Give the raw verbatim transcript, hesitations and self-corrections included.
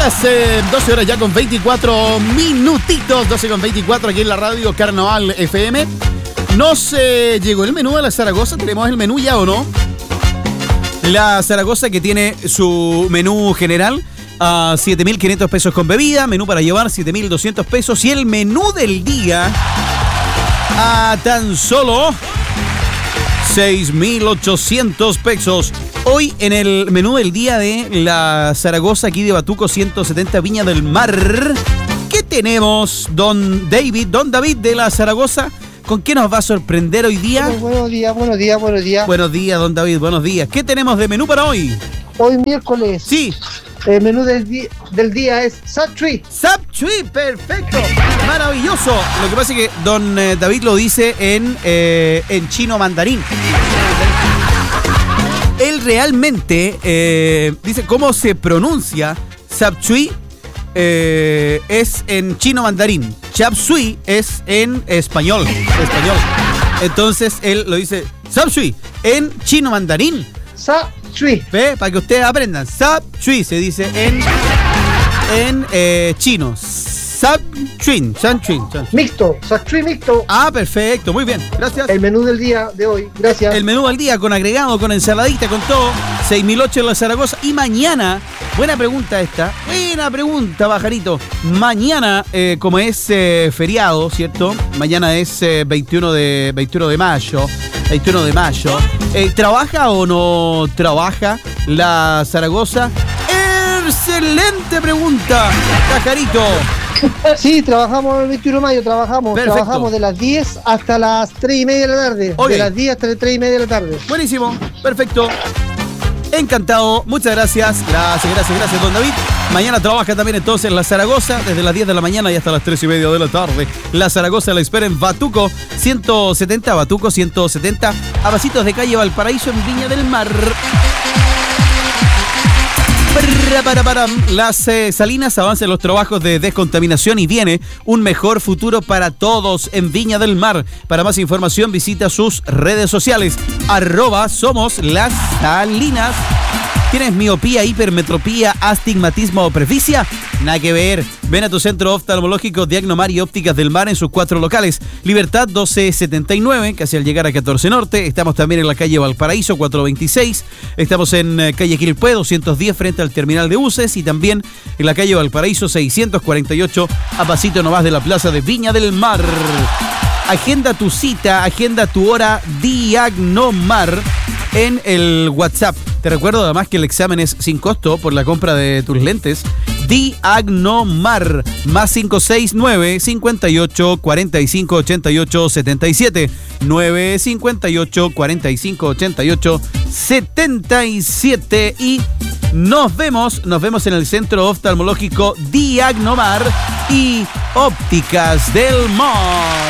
las eh, doce horas ya con veinticuatro minutitos, doce con veinticuatro aquí en la radio Carnaval F M. Nos eh, llegó el menú de la Zaragoza. ¿Tenemos el menú ya o no? La Zaragoza, que tiene su menú general a siete mil quinientos pesos con bebida, menú para llevar siete mil doscientos pesos y el menú del día a tan solo seis mil ochocientos pesos. Hoy en el menú del día de la Zaragoza, aquí de Batuco ciento setenta Viña del Mar, ¿qué tenemos, don David? Don David de la Zaragoza, ¿con qué nos va a sorprender hoy día? Bueno, buenos días, buenos días, buenos días. Buenos días, don David, buenos días. ¿Qué tenemos de menú para hoy? Hoy miércoles. Sí. El menú del, di- del día es Saptree. Saptree, perfecto, maravilloso. Lo que pasa es que don eh, David lo dice en, eh, en chino mandarín. Él realmente eh, dice cómo se pronuncia Saptree. Eh, es en chino mandarín. Chap Suey es en español. Español. Entonces él lo dice Saptree en chino mandarín. Saptree. ¿Ve? Para que ustedes aprendan. Saptree se dice en, en eh, chino. Saptree. Saptree. Mixto. Saptree mixto. Ah, perfecto. Muy bien. Gracias. El menú del día de hoy. Gracias. El menú del día con agregado, con ensaladita, con todo. seis mil ocho en la Zaragoza. Y mañana, buena pregunta esta. Buena pregunta, Pajarito. Mañana, eh, como es eh, feriado, ¿cierto? Mañana es eh, veintiuno de mayo. veintiuno de mayo. Eh, ¿Trabaja o no trabaja la Zaragoza? Excelente pregunta, Pajarito. Sí, trabajamos el veintiuno de mayo, trabajamos. Perfecto. Trabajamos de las diez hasta las tres y media de la tarde. Ok. De las diez hasta las tres y media de la tarde. Buenísimo, perfecto. Encantado, muchas gracias. Gracias, gracias, gracias, don David. Mañana trabaja también entonces la Zaragoza, desde las diez de la mañana y hasta las tres y media de la tarde. La Zaragoza la espera en Batuco ciento setenta, Batuco ciento setenta, a pasitos de calle Valparaíso en Viña del Mar. Para, para, para. Las eh, Salinas avanzan los trabajos de descontaminación y viene un mejor futuro para todos en Viña del Mar. Para más información visita sus redes sociales. Arroba somos las Salinas. ¿Tienes miopía, hipermetropía, astigmatismo o presbicia? Nada que ver. Ven a tu centro oftalmológico Diagnomar y Ópticas del Mar en sus cuatro locales. Libertad doce setenta y nueve, casi al llegar a catorce Norte. Estamos también en la calle Valparaíso cuatrocientos veintiséis. Estamos en eh, calle Quilpué doscientos diez frente al terminal de buses. Y también en la calle Valparaíso seiscientos cuarenta y ocho a pasito nomás de la plaza de Viña del Mar. Agenda tu cita, agenda tu hora Diagnomar en el WhatsApp. Te recuerdo además que el examen es sin costo por la compra de tus lentes. Diagnomar, más cinco seis nueve, cincuenta y ocho, cuarenta y cinco, ochenta y ocho, setenta y siete. nueve cincuenta y ocho, cuarenta y cinco, ochenta y ocho, setenta y siete. Y nos vemos, nos vemos en el centro oftalmológico Diagnomar y Ópticas del Mar.